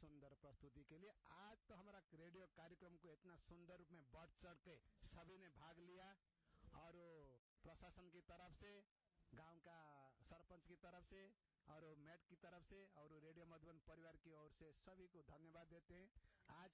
सुंदर प्रस्तुति के लिए। आज तो हमारा रेडियो कार्यक्रम को इतना सुंदर रूप में बढ़ चढ़ के सभी ने भाग लिया और प्रशासन की तरफ से, गांव का सरपंच की तरफ से और मैट की तरफ से और रेडियो मधुबन परिवार की ओर से सभी को धन्यवाद देते हैं। आज